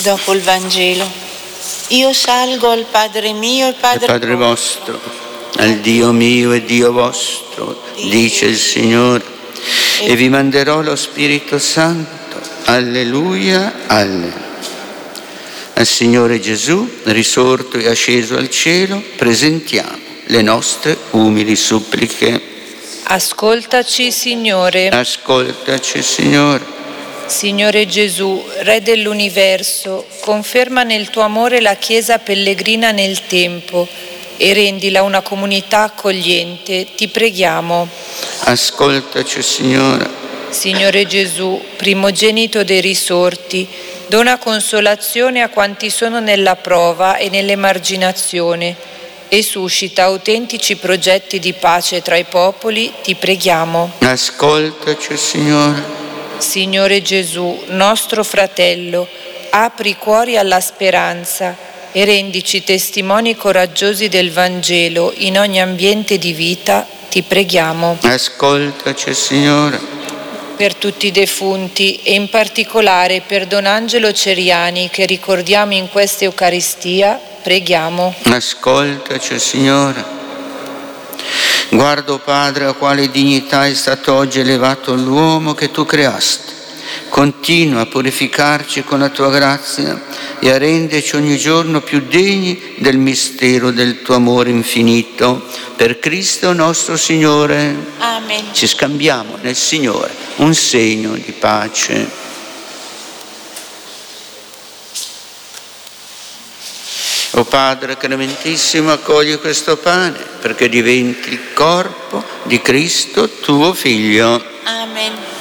Dopo il Vangelo. Io salgo al Padre mio e Padre vostro, al Dio mio e Dio vostro, dice il Signore, e vi manderò lo Spirito Santo. Alleluia, alleluia. Al Signore Gesù, risorto e asceso al cielo, presentiamo le nostre umili suppliche. Ascoltaci, Signore. Ascoltaci, Signore. Signore Gesù, Re dell'universo, conferma nel tuo amore la Chiesa pellegrina nel tempo e rendila una comunità accogliente, ti preghiamo. Ascoltaci, Signore. Signore Gesù, primogenito dei risorti, dona consolazione a quanti sono nella prova e nell'emarginazione e suscita autentici progetti di pace tra i popoli, ti preghiamo. Ascoltaci, Signore. Signore Gesù, nostro fratello, apri i cuori alla speranza e rendici testimoni coraggiosi del Vangelo in ogni ambiente di vita, ti preghiamo. Ascoltaci, Signore. Per tutti i defunti e in particolare per Don Angelo Ceriani che ricordiamo in questa Eucaristia, preghiamo. Ascoltaci, Signore. Guarda, Padre, a quale dignità è stato oggi elevato l'uomo che tu creasti. Continua a purificarci con la tua grazia e a renderci ogni giorno più degni del mistero del tuo amore infinito. Per Cristo nostro Signore. Amen. Ci scambiamo nel Signore un segno di pace. O Padre clementissimo, accogli questo pane perché diventi il corpo di Cristo tuo Figlio. Amen.